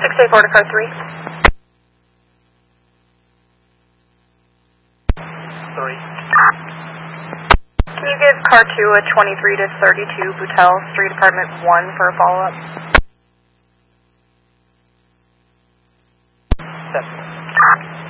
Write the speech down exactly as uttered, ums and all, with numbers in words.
six eight four to car three. Three. Can you give car two a twenty-three to thirty-two Boutel Street, apartment one for a follow-up?